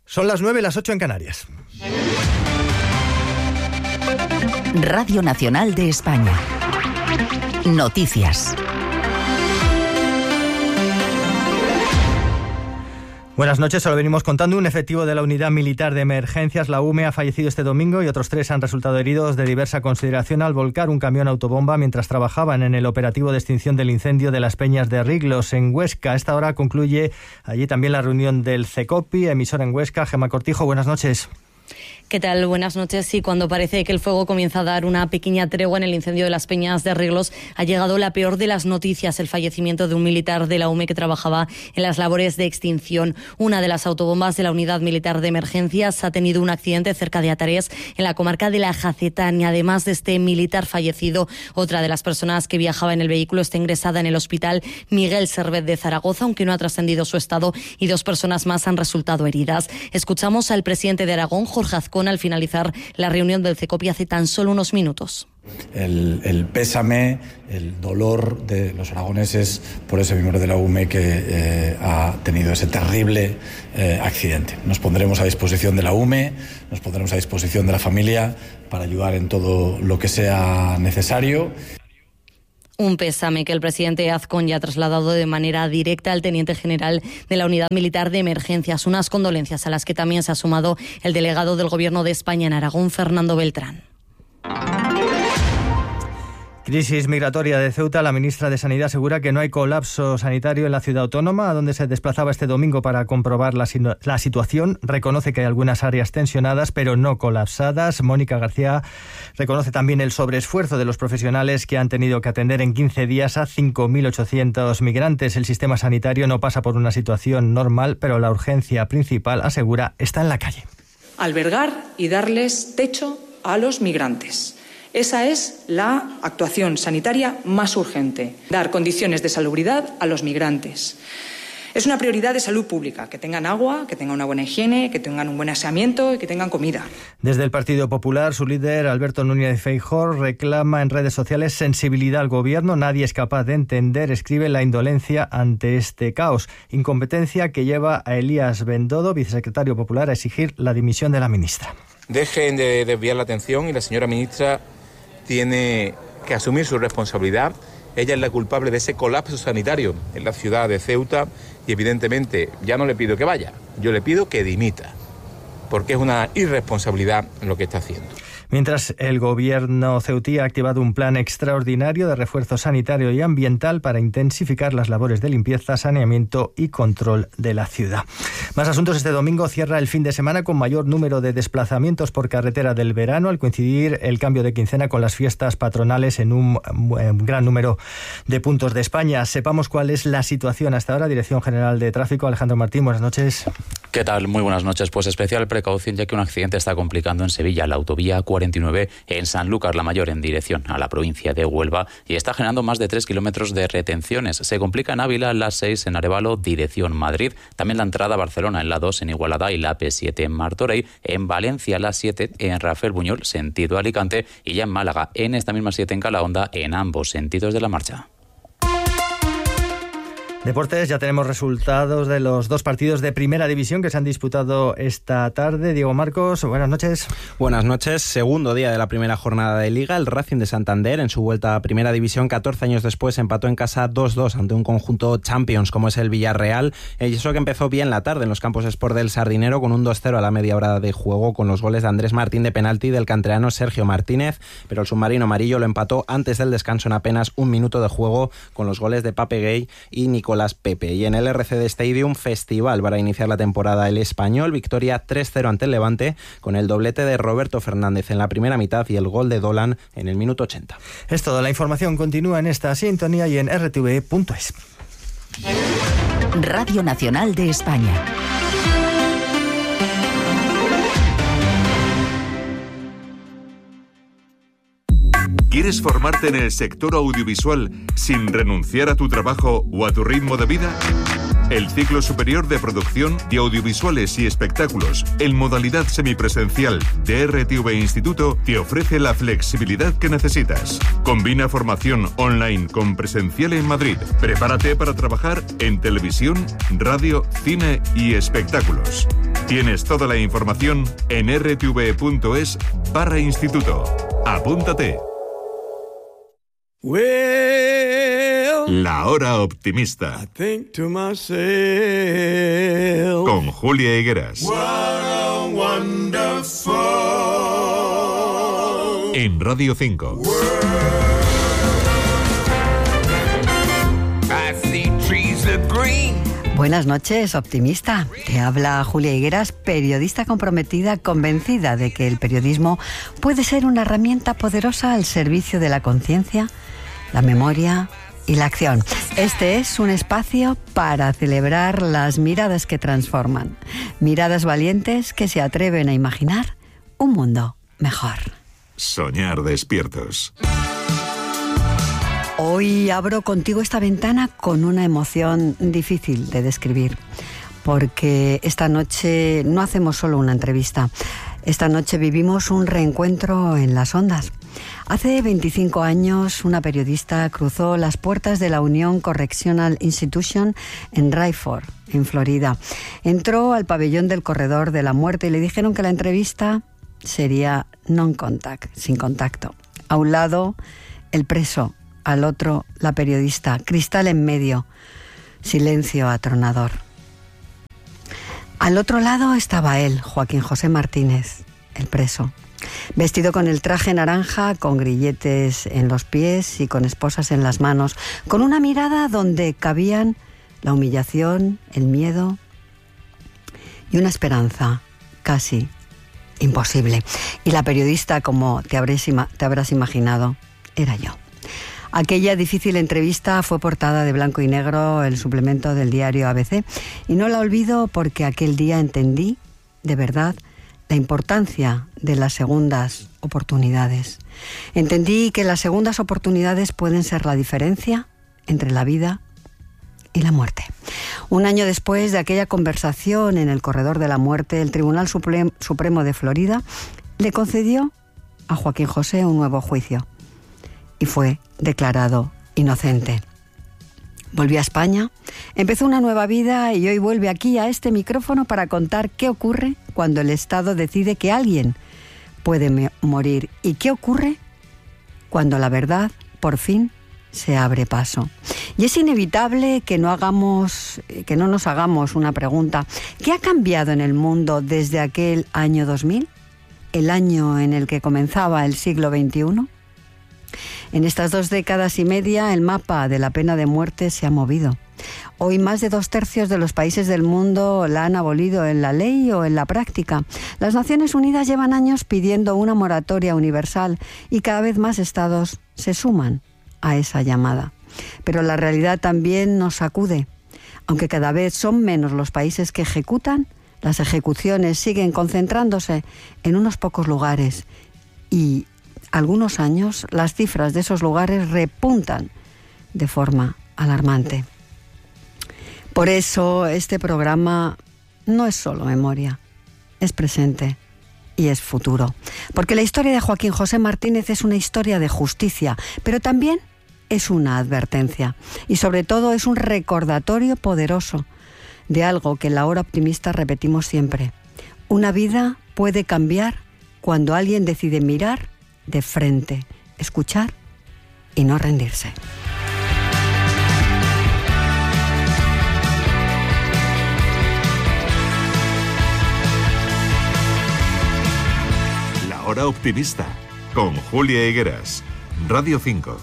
Son las 9, las 8 en Canarias. Radio Nacional de España. Noticias. Buenas noches, se lo venimos contando. Un efectivo de la Unidad Militar de Emergencias, la UME, ha fallecido este domingo y otros 3 han resultado heridos de diversa consideración al volcar un camión autobomba mientras trabajaban en el operativo de extinción del incendio de las Peñas de Riglos, en Huesca. A esta hora concluye allí también la reunión del CECOPI, emisora en Huesca. Gemma Cortijo, buenas noches. ¿Qué tal? Buenas noches. Sí, cuando parece que el fuego comienza a dar una pequeña tregua en el incendio de las Peñas de Riglos, ha llegado la peor de las noticias, el fallecimiento de un militar de la UME que trabajaba en las labores de extinción. Una de las autobombas de la Unidad Militar de Emergencias ha tenido un accidente cerca de Atares, en la comarca de la Jacetania. Además de este militar fallecido, otra de las personas que viajaba en el vehículo está ingresada en el hospital Miguel Servet de Zaragoza, aunque no ha trascendido su estado, y 2 personas más han resultado heridas. Escuchamos al presidente de Aragón, Jorge Azcón, al finalizar la reunión del CECOPI hace tan solo unos minutos. El pésame, el dolor de los aragoneses por ese miembro de la UME que ha tenido ese terrible accidente. Nos pondremos a disposición de la UME, nos pondremos a disposición de la familia para ayudar en todo lo que sea necesario. Un pésame que el presidente Azcón ya ha trasladado de manera directa al teniente general de la Unidad Militar de Emergencias. Unas condolencias a las que también se ha sumado el delegado del Gobierno de España en Aragón, Fernando Beltrán. Crisis migratoria de Ceuta. La ministra de Sanidad asegura que no hay colapso sanitario en la ciudad autónoma, a donde se desplazaba este domingo para comprobar la situación. Reconoce que hay algunas áreas tensionadas, pero no colapsadas. Mónica García reconoce también el sobreesfuerzo de los profesionales que han tenido que atender en 15 días a 5.800 migrantes. El sistema sanitario no pasa por una situación normal, pero la urgencia principal, asegura, está en la calle. Albergar y darles techo a los migrantes. Esa es la actuación sanitaria más urgente, dar condiciones de salubridad a los migrantes. Es una prioridad de salud pública, que tengan agua, que tengan una buena higiene, que tengan un buen aseamiento y que tengan comida. Desde el Partido Popular, su líder, Alberto Núñez Feijóo, reclama en redes sociales sensibilidad al gobierno. Nadie es capaz de entender, escribe, la indolencia ante este caos. Incompetencia que lleva a Elías Bendodo, vicesecretario popular, a exigir la dimisión de la ministra. Dejen de desviar la atención y la señora ministra tiene que asumir su responsabilidad. Ella es la culpable de ese colapso sanitario en la ciudad de Ceuta y evidentemente ya no le pido que vaya, yo le pido que dimita, porque es una irresponsabilidad lo que está haciendo. Mientras, el gobierno ceutí ha activado un plan extraordinario de refuerzo sanitario y ambiental para intensificar las labores de limpieza, saneamiento y control de la ciudad. Más asuntos. Este domingo cierra el fin de semana con mayor número de desplazamientos por carretera del verano, al coincidir el cambio de quincena con las fiestas patronales en un gran número de puntos de España. Sepamos cuál es la situación hasta ahora. Dirección General de Tráfico, Alejandro Martín, buenas noches. ¿Qué tal? Muy buenas noches. Pues especial precaución, ya que un accidente está complicando en Sevilla la autovía 49 en Sanlúcar la Mayor en dirección a la provincia de Huelva y está generando más de 3 kilómetros de retenciones. Se complica en Ávila la 6 en Arévalo, dirección Madrid. También la entrada a Barcelona en la 2 en Igualada y la P7 en Martorell. En Valencia la 7 en Rafael Buñol, sentido Alicante. Y ya en Málaga, en esta misma 7 en Calahonda, en ambos sentidos de la marcha. Deportes, ya tenemos resultados de los 2 partidos de Primera División que se han disputado esta tarde. Diego Marcos, buenas noches. Buenas noches. Segundo día de la primera jornada de Liga. El Racing de Santander, en su vuelta a Primera División, 14 años después, empató en casa 2-2 ante un conjunto Champions como es el Villarreal. Y eso que empezó bien la tarde en los campos Sport del Sardinero con un 2-0 a la media hora de juego con los goles de Andrés Martín de penalti y del canterano Sergio Martínez. Pero el submarino amarillo lo empató antes del descanso en apenas un minuto de juego con los goles de Pape Gay y Nicolás Pepe. Y en el RCD Stadium, festival para iniciar la temporada el Español, victoria 3-0 ante el Levante con el doblete de Roberto Fernández en la primera mitad y el gol de Dolan en el minuto 80. Es todo, la información continúa en esta sintonía y en rtv.es. Radio Nacional de España. ¿Quieres formarte en el sector audiovisual sin renunciar a tu trabajo o a tu ritmo de vida? El ciclo superior de producción de audiovisuales y espectáculos en modalidad semipresencial de RTV Instituto te ofrece la flexibilidad que necesitas. Combina formación online con presencial en Madrid. Prepárate para trabajar en televisión, radio, cine y espectáculos. Tienes toda la información en rtve.es/instituto. Apúntate. La hora optimista. Con Julia Higueras. En Radio 5. Buenas noches, optimista. Te habla Julia Higueras, periodista comprometida, convencida de que el periodismo puede ser una herramienta poderosa al servicio de la conciencia, la memoria y la acción. Este es un espacio para celebrar las miradas que transforman, miradas valientes que se atreven a imaginar un mundo mejor. Soñar despiertos. Hoy abro contigo esta ventana con una emoción difícil de describir, porque esta noche no hacemos solo una entrevista. Esta noche vivimos un reencuentro en las ondas. Hace 25 años, una periodista cruzó las puertas de la Union Correctional Institution en Rayford, en Florida. Entró al pabellón del corredor de la muerte y le dijeron que la entrevista sería non-contact, sin contacto. A un lado, el preso. Al otro, la periodista, cristal en medio, silencio atronador. Al otro lado estaba él, Joaquín José Martínez, el preso, vestido con el traje naranja, con grilletes en los pies y con esposas en las manos, con una mirada donde cabían la humillación, el miedo y una esperanza casi imposible. Y la periodista, como te habrás imaginado, era yo. Aquella difícil entrevista fue portada de blanco y negro, el suplemento del diario ABC, y no la olvido porque aquel día entendí, de verdad, la importancia de las segundas oportunidades. Entendí que las segundas oportunidades pueden ser la diferencia entre la vida y la muerte. Un año después de aquella conversación en el corredor de la muerte, el Tribunal Supremo de Florida le concedió a Joaquín José un nuevo juicio y fue declarado inocente. Volvió a España, empezó una nueva vida y hoy vuelve aquí a este micrófono para contar qué ocurre cuando el Estado decide que alguien puede morir y qué ocurre cuando la verdad, por fin, se abre paso. Y es inevitable que no nos hagamos una pregunta. ¿Qué ha cambiado en el mundo desde aquel año 2000? ¿El año en el que comenzaba el siglo XXI? En estas 2 décadas y media, el mapa de la pena de muerte se ha movido. Hoy más de 2/3 de los países del mundo la han abolido en la ley o en la práctica. Las Naciones Unidas llevan años pidiendo una moratoria universal y cada vez más estados se suman a esa llamada. Pero la realidad también nos sacude. Aunque cada vez son menos los países que ejecutan, las ejecuciones siguen concentrándose en unos pocos lugares y algunos años las cifras de esos lugares repuntan de forma alarmante. Por eso este programa no es solo memoria, es presente y es futuro. Porque la historia de Joaquín José Martínez es una historia de justicia, pero también es una advertencia y sobre todo es un recordatorio poderoso de algo que en la hora optimista repetimos siempre. Una vida puede cambiar cuando alguien decide mirar de frente, escuchar y no rendirse. La hora optimista con Julia Higueras, Radio 5.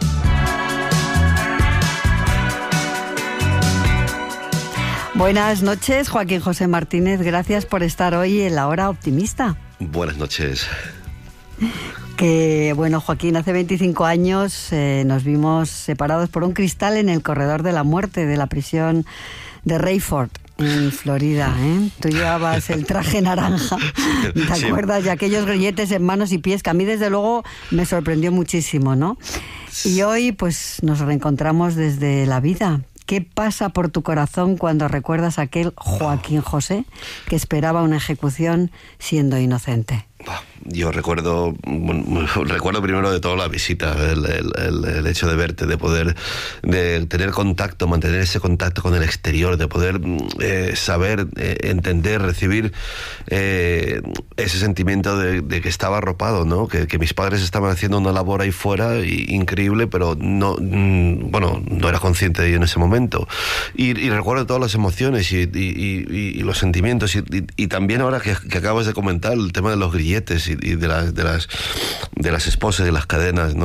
Buenas noches, Joaquín José Martínez. Gracias por estar hoy en la hora optimista. Buenas noches. Que bueno, Joaquín, hace 25 años nos vimos separados por un cristal en el corredor de la muerte de la prisión de Rayford, en Florida, ¿eh? Tú llevabas el traje naranja, ¿te acuerdas? Y aquellos grilletes en manos y pies, que a mí desde luego me sorprendió muchísimo, ¿no? Y hoy pues nos reencontramos desde la vida. ¿Qué pasa por tu corazón cuando recuerdas a aquel Joaquín José que esperaba una ejecución siendo inocente? yo recuerdo primero de todo la visita, el hecho de verte, de tener contacto, mantener ese contacto con el exterior, de poder saber, entender, recibir ese sentimiento de que estaba arropado, ¿no? Que mis padres estaban haciendo una labor ahí fuera increíble, pero no era consciente de ello en ese momento. Y recuerdo todas las emociones y los sentimientos y también ahora que acabas de comentar el tema de los grilletes y de las esposas y las cadenas,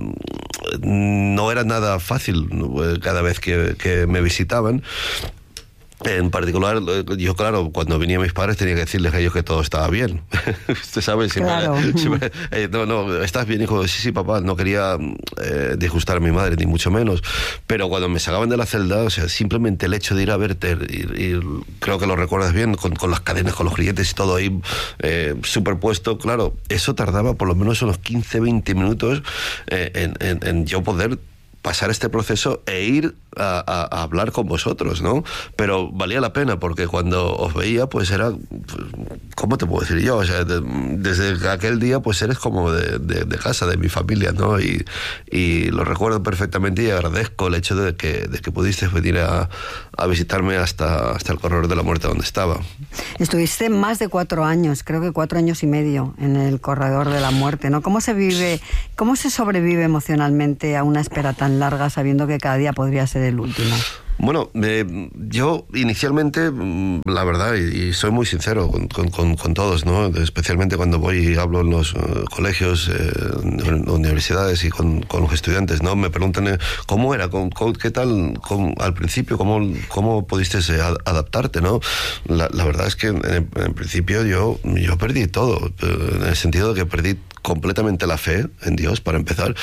no era nada fácil cada vez que me visitaban. En particular, yo, claro, cuando venían mis padres tenía que decirles a ellos que todo estaba bien. Usted sabe, siempre, ¿estás bien, hijo? Sí, papá. No quería disgustar a mi madre, ni mucho menos. Pero cuando me sacaban de la celda, o sea, simplemente el hecho de ir a verte, y creo que lo recuerdas bien, con las cadenas, con los grilletes y todo ahí superpuesto, claro, eso tardaba por lo menos unos 15-20 minutos en yo poder pasar este proceso e ir a hablar con vosotros, ¿no? Pero valía la pena, porque cuando os veía, pues era, ¿cómo te puedo decir yo? O sea, desde aquel día, pues eres como de casa, de mi familia, ¿no? Y lo recuerdo perfectamente y agradezco el hecho de que pudiste venir a visitarme hasta el corredor de la muerte donde estaba. Estuviste más de 4 años, creo que 4 años y medio en el corredor de la muerte, ¿no? ¿Cómo se sobrevive emocionalmente a una espera tan larga sabiendo que cada día podría ser el último? Bueno, yo inicialmente, la verdad, y soy muy sincero con todos, ¿no? Especialmente cuando voy y hablo en los colegios, universidades y con los estudiantes, ¿no? Me preguntan cómo era, qué tal al principio, cómo pudiste adaptarte, ¿no? La verdad es que en principio yo perdí todo, en el sentido de que perdí completamente la fe en Dios, para empezar.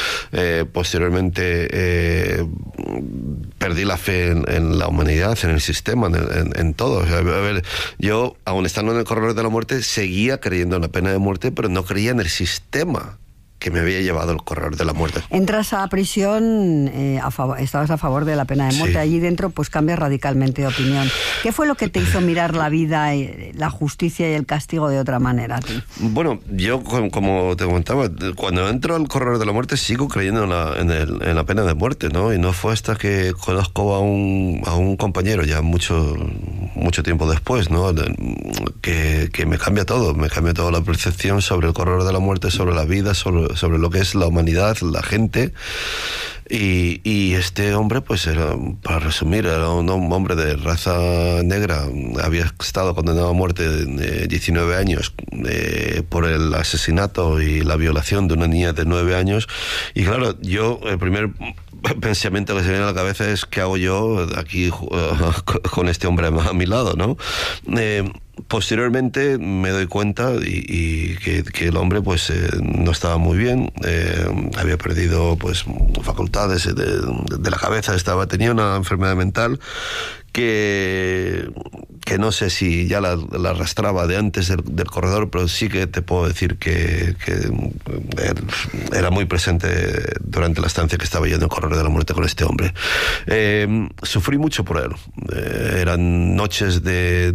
Posteriormente perdí la fe en la humanidad, en el sistema, en todo. O sea, a ver, yo, aun estando en el corredor de la muerte, seguía creyendo en la pena de muerte, pero no creía en el sistema que me había llevado al corredor de la muerte. Entras a prisión, estabas a favor de la pena de muerte. Sí. Allí dentro pues cambias radicalmente de opinión. ¿Qué fue lo que te hizo mirar la vida, la justicia y el castigo de otra manera a ti? Bueno, yo, como te comentaba, cuando entro al corredor de la muerte sigo creyendo en la pena de muerte, ¿no? Y no fue hasta que conozco a un compañero ya mucho tiempo después, ¿no? Que me cambia todo la percepción sobre el corredor de la muerte, sobre la vida, sobre lo que es la humanidad, la gente. Y este hombre, pues era, para resumir, era un hombre de raza negra. Había estado condenado a muerte de 19 años por el asesinato y la violación de una niña de 9 años. Y claro, yo, el primer pensamiento que se me viene a la cabeza es: ¿qué hago yo aquí con este hombre a mi lado, ¿no? Posteriormente me doy cuenta y que el hombre pues no estaba muy bien, había perdido pues facultades de la cabeza, tenía una enfermedad mental que no sé si ya la arrastraba de antes del corredor, pero sí que te puedo decir que era muy presente durante la estancia que estaba yo en el corredor de la muerte con este hombre. Sufrí mucho por él. Eran noches de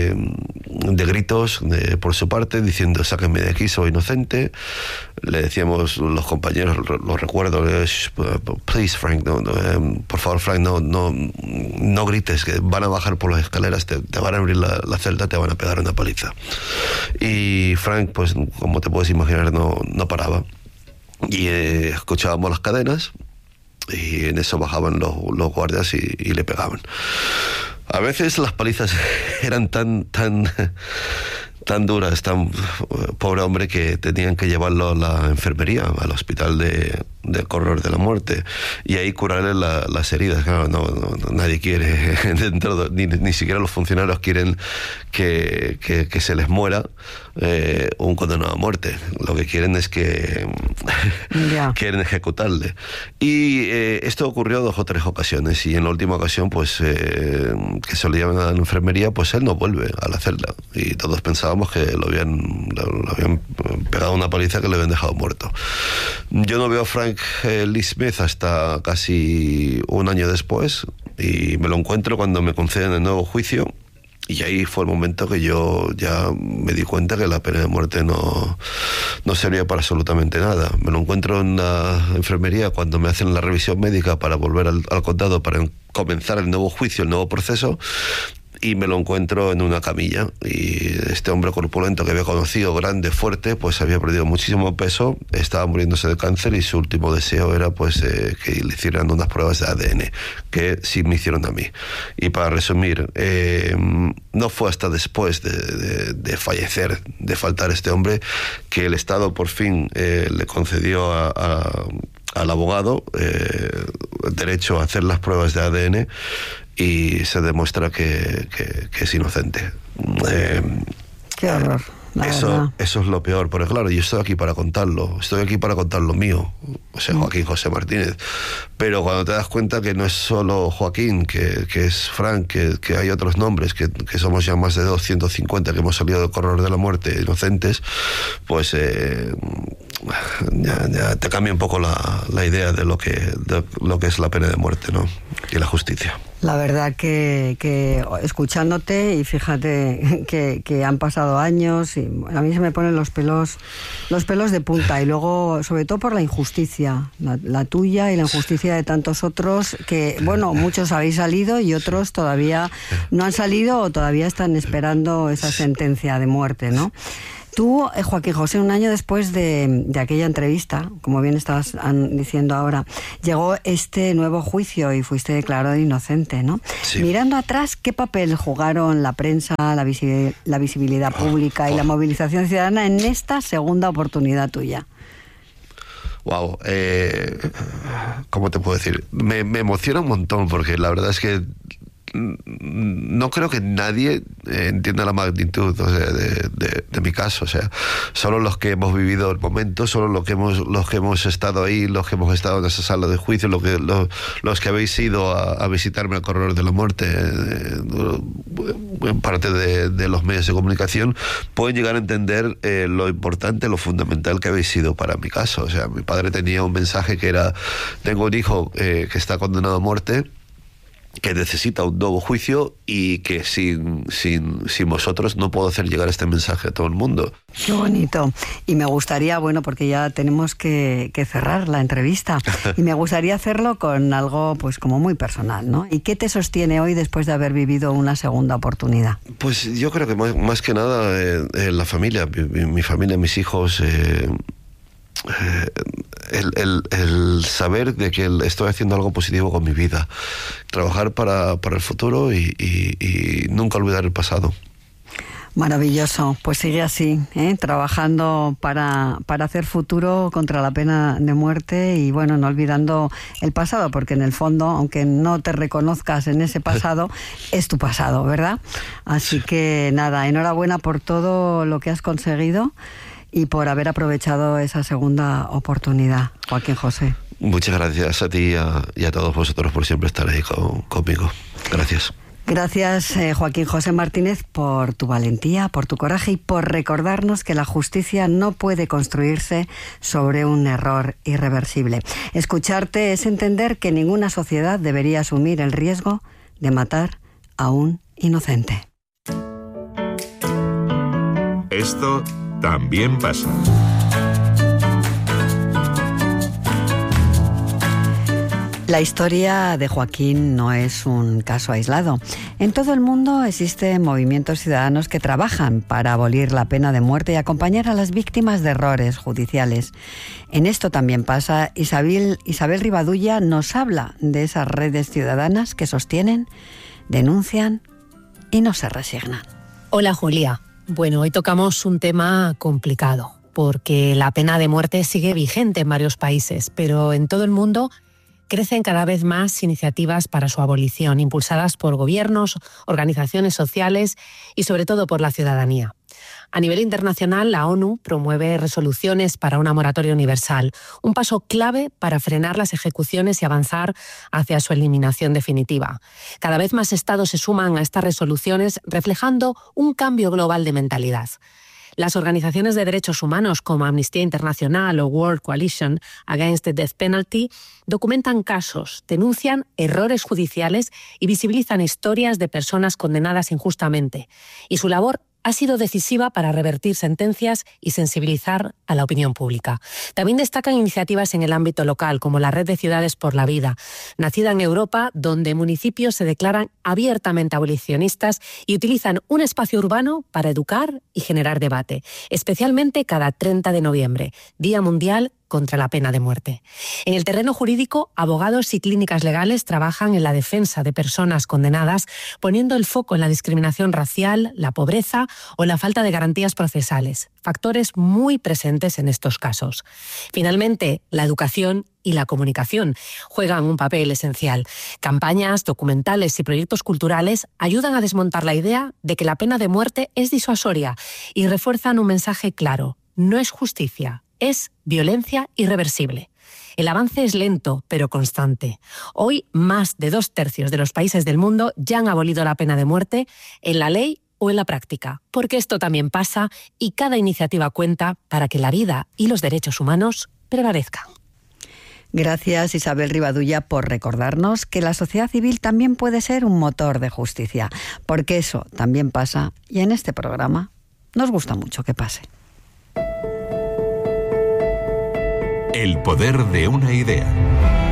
gritos por su parte, diciendo: sáquenme de aquí, soy inocente. Le decíamos los compañeros, lo recuerdo: please, Frank, por favor, Frank, no grites, que van a bajar por las escaleras, te van a abrir la celda, te van a pegar una paliza. Y Frank, pues como te puedes imaginar, no paraba. Y escuchábamos las cadenas y en eso bajaban los guardias y le pegaban. A veces las palizas eran tan duras, pobre hombre, que tenían que llevarlo a la enfermería, al hospital del corredor de la muerte, y ahí curarle las heridas. Claro, nadie quiere dentro ni siquiera los funcionarios quieren que se les muera un condenado a muerte. Lo que quieren es que quieren ejecutarle. Y esto ocurrió 2 o 3 ocasiones, y en la última ocasión pues que se lo llevan a la enfermería, pues él no vuelve a la celda, y todos pensábamos que lo habían pegado una paliza, que le habían dejado muerto. Yo no veo a Frank Lee Smith hasta casi un año después, y me lo encuentro cuando me conceden el nuevo juicio. Y ahí fue el momento que yo ya me di cuenta que la pena de muerte no servía para absolutamente nada. Me lo encuentro en la enfermería cuando me hacen la revisión médica para volver al condado para comenzar el nuevo juicio, el nuevo proceso, y me lo encuentro en una camilla. Y este hombre corpulento que había conocido, grande, fuerte, pues había perdido muchísimo peso, estaba muriéndose de cáncer y su último deseo era pues que le hicieran unas pruebas de ADN, que sí me hicieron a mí. Y para resumir, no fue hasta después de fallecer, de faltar este hombre, que el Estado por fin le concedió al abogado el derecho a hacer las pruebas de ADN, y se demuestra que es inocente. Qué horror. Eso es lo peor, porque claro, yo estoy aquí para contarlo mío, o sea, Joaquín José Martínez, pero cuando te das cuenta que no es solo Joaquín, que es Frank, que hay otros nombres, que somos ya más de 250 que hemos salido del corredor de la muerte inocentes, pues ya te cambia un poco la idea de lo que es la pena de muerte, ¿no? Y la justicia. La verdad que escuchándote, y fíjate que han pasado años, y a mí se me ponen los pelos de punta, y luego sobre todo por la injusticia, la tuya y la injusticia de tantos otros, que bueno, muchos habéis salido y otros todavía no han salido o todavía están esperando esa sentencia de muerte, ¿no? Tú, Joaquín José, un año después de aquella entrevista, como bien estabas diciendo ahora, llegó este nuevo juicio y fuiste declarado inocente, ¿no? Sí. Mirando atrás, ¿qué papel jugaron la prensa, la visibilidad pública y la movilización ciudadana en esta segunda oportunidad tuya? Wow, ¿cómo te puedo decir? Me emociona un montón, porque la verdad es que no creo que nadie entienda la magnitud, o sea, de mi caso. O sea, solo los que hemos vivido el momento, solo los que hemos estado ahí, los que hemos estado en esa sala de juicio, los que habéis ido a visitarme al corredor de la muerte, en parte de los medios de comunicación, pueden llegar a entender lo importante, lo fundamental que habéis sido para mi caso. O sea, mi padre tenía un mensaje que era: tengo un hijo que está condenado a muerte, que necesita un nuevo juicio, y que sin vosotros no puedo hacer llegar este mensaje a todo el mundo. Qué bonito. Y me gustaría, bueno, porque ya tenemos que cerrar la entrevista, y me gustaría hacerlo con algo pues como muy personal, ¿no? ¿Y qué te sostiene hoy después de haber vivido una segunda oportunidad? Pues yo creo que más que nada la familia, mi familia, mis hijos. El saber de que estoy haciendo algo positivo con mi vida, trabajar para el futuro y nunca olvidar el pasado. Maravilloso, pues sigue así, trabajando para hacer futuro contra la pena de muerte, y bueno, no olvidando el pasado, porque en el fondo, aunque no te reconozcas en ese pasado, es tu pasado, ¿verdad? Así que nada, enhorabuena por todo lo que has conseguido y por haber aprovechado esa segunda oportunidad, Joaquín José. Muchas gracias a ti y a todos vosotros por siempre estar ahí conmigo. Gracias. Gracias, Joaquín José Martínez, por tu valentía, por tu coraje y por recordarnos que la justicia no puede construirse sobre un error irreversible. Escucharte es entender que ninguna sociedad debería asumir el riesgo de matar a un inocente. Esto también pasa. La historia de Joaquín no es un caso aislado. En todo el mundo existen movimientos ciudadanos que trabajan para abolir la pena de muerte y acompañar a las víctimas de errores judiciales. En esto también pasa. Isabel Rivadulla nos habla de esas redes ciudadanas que sostienen, denuncian y no se resignan. Hola, Julia. Bueno, hoy tocamos un tema complicado, porque la pena de muerte sigue vigente en varios países, pero en todo el mundo crecen cada vez más iniciativas para su abolición, impulsadas por gobiernos, organizaciones sociales y sobre todo por la ciudadanía. A nivel internacional, la ONU promueve resoluciones para una moratoria universal, un paso clave para frenar las ejecuciones y avanzar hacia su eliminación definitiva. Cada vez más estados se suman a estas resoluciones, reflejando un cambio global de mentalidad. Las organizaciones de derechos humanos como Amnistía Internacional o World Coalition Against the Death Penalty documentan casos, denuncian errores judiciales y visibilizan historias de personas condenadas injustamente. Y su labor ha sido decisiva para revertir sentencias y sensibilizar a la opinión pública. También destacan iniciativas en el ámbito local, como la Red de Ciudades por la Vida, nacida en Europa, donde municipios se declaran abiertamente abolicionistas y utilizan un espacio urbano para educar y generar debate, especialmente cada 30 de noviembre, Día Mundial contra la pena de muerte. En el terreno jurídico, abogados y clínicas legales trabajan en la defensa de personas condenadas, poniendo el foco en la discriminación racial, la pobreza o la falta de garantías procesales, factores muy presentes en estos casos. Finalmente, la educación y la comunicación juegan un papel esencial. Campañas, documentales y proyectos culturales ayudan a desmontar la idea de que la pena de muerte es disuasoria y refuerzan un mensaje claro: no es justicia, es violencia irreversible. El avance es lento, pero constante. Hoy, más de 2/3 de los países del mundo ya han abolido la pena de muerte en la ley o en la práctica, porque esto también pasa y cada iniciativa cuenta para que la vida y los derechos humanos prevalezcan. Gracias, Isabel Rivadulla, por recordarnos que la sociedad civil también puede ser un motor de justicia, porque eso también pasa y en este programa nos gusta mucho que pase. El poder de una idea.